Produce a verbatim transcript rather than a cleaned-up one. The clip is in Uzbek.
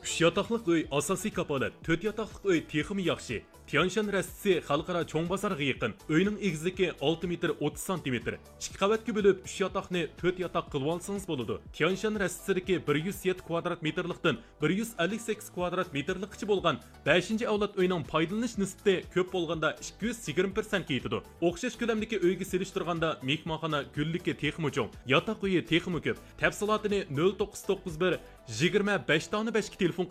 uch yotoqliq uy asosiy kapolat, to'rt yotoqliq uy texmi yaxshi. Tianshan rastisi xalqaro cho'ng bozorga yaqin. Uyning egizligi olti metr o'ttiz santimetr. ikki qavatga bo'lib uch yotoqni to'rt yotoq qilib olsangiz bo'ladi. Tianshan rastisidagi bir yuz yetti kvadrat metrlikdan bir yuz ellik sakkiz kvadrat metrlikcha bo'lgan beshinchi avlod uyning foydalanish nisbati ko'p bo'lganda ikki yuz yigirma prosentga yetadi. O'xshash ko'lamdagi uyga selishtirganda mehmonxona gulligi texmi cho'ng, yotoq uyi texmi ko'p. Tafsilotini nol to'qqiz to'qqiz bir yigirma besh besh ga telefon